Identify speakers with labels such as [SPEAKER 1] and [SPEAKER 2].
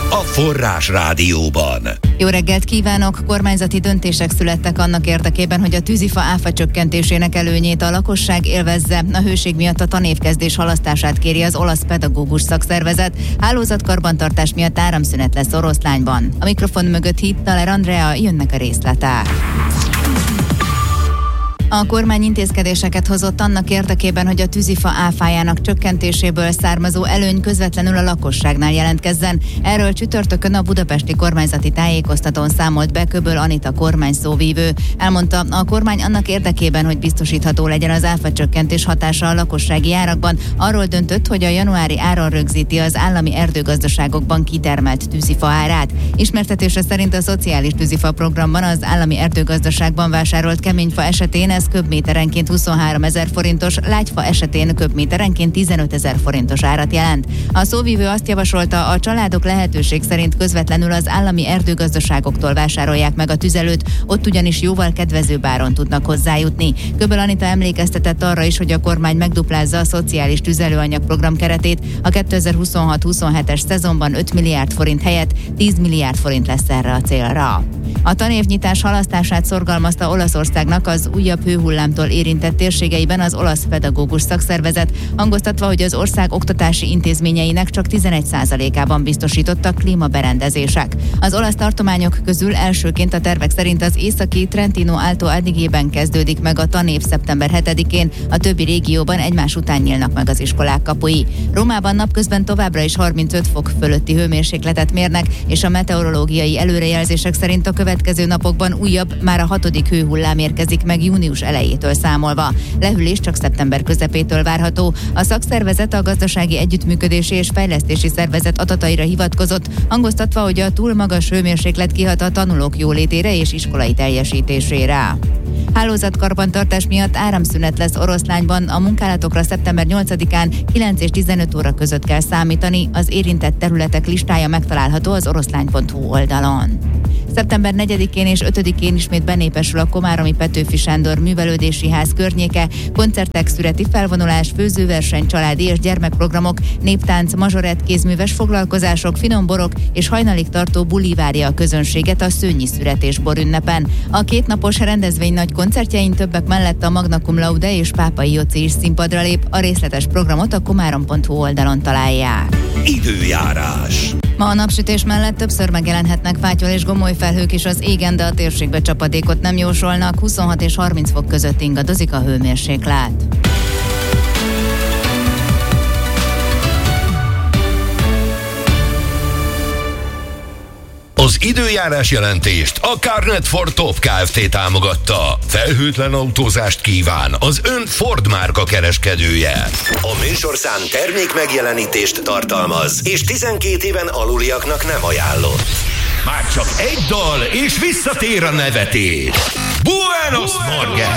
[SPEAKER 1] a Forrás Rádióban.
[SPEAKER 2] Jó reggelt kívánok! Kormányzati döntések születtek annak érdekében, hogy a tűzifa áfa csökkentésének előnyét a lakosság élvezze. A hőség miatt a tanévkezdés halasztását kéri az olasz pedagógus szakszervezet. Hálózatkarbantartás miatt áramszünet lesz Oroszlányban. A mikrofon mögött Hittaler Andrea, jönnek a részletek. A kormány intézkedéseket hozott annak érdekében, hogy a tűzifa áfájának csökkentéséből származó előny közvetlenül a lakosságnál jelentkezzen. Erről csütörtökön a budapesti kormányzati tájékoztatón számolt be Köböl Anita kormány szóvívő. Elmondta, a kormány annak érdekében, hogy biztosítható legyen az áfa csökkentés hatása a lakossági árakban, arról döntött, hogy a januári áron rögzíti az állami erdőgazdaságokban kitermelt tűzifa árát. Ismertetése szerint a szociális tűzifa programban az állami erdőgazdaságban vásárolt keményfa esetén ez köbméterenként 23 000 forintos, lágyfa esetén köbméterenként 15 000 forintos árat jelent. A szóvívő azt javasolta, a családok lehetőség szerint közvetlenül az állami erdőgazdaságoktól vásárolják meg a tüzelőt, ott ugyanis jóval kedvezőbb áron tudnak hozzájutni. Köböl Anita emlékeztetett arra is, hogy a kormány megduplázza a szociális tüzelőanyag program keretét. A 2026-27-es szezonban 5 milliárd forint helyett 10 milliárd forint lesz erre a célra. A tanévnyitás halasztását szorgalmazta Olaszországnak az újabb hőhullámtól érintett térségeiben az olasz pedagógus szakszervezet, hangoztatva, hogy az ország oktatási intézményeinek csak 11%-ában biztosítottak klímaberendezések. Az olasz tartományok közül elsőként a tervek szerint az északi Trentino Alto Adigében kezdődik meg a tanév szeptember 7-én, a többi régióban egymás után nyílnak meg az iskolák kapui. Rómában napközben továbbra is 35 fok fölötti hőmérsékletet mérnek, és a meteorológiai előrejelzések szerint a következő napokban újabb, már a 6. hőhullám érkezik meg június elejétől számolva. Lehűlés csak szeptember közepétől várható. A szakszervezet a Gazdasági Együttműködési és Fejlesztési Szervezet adataira hivatkozott, hangoztatva, hogy a túl magas hőmérséklet kihat a tanulók jólétére és iskolai teljesítésére. Hálózatkarbantartás miatt áramszünet lesz Oroszlányban, a munkálatokra szeptember 8-án 9 és 15 óra között kell számítani, az érintett területek listája megtalálható az oroszlány.hu oldalon. Szeptember 4-én és 5-én ismét benépesül a komáromi Petőfi Sándor Művelődési Ház környéke, koncertek, szüreti felvonulás, főzőverseny, családi és gyermekprogramok, néptánc, mazsorett, kézműves foglalkozások, finom borok és hajnalig tartó buli várja a közönséget a szőnyi születésbor ünnepen. A kétnapos rendezvény nagy koncertjein többek mellett a Magna Cum Laude és Pápai Jóci is színpadra lép, a részletes programot a komárom.hu oldalon találják.
[SPEAKER 1] Időjárás.
[SPEAKER 2] Ma a napsütés mellett többször megjelenhetnek fátyol és gomoly felhők is az égen, de a térségbe csapadékot nem jósolnak, 26 és 30 fok között ingadozik a hőmérséklet.
[SPEAKER 1] Az időjárás jelentést a Carnet Ford Top Kft. Támogatta. Felhőtlen autózást kíván az ön Ford márka kereskedője. A műsorszám termék megjelenítést tartalmaz, és 12 éven aluliaknak nem ajánlott. Már csak egy dal, és visszatér a nevetés. Buenos Morgen!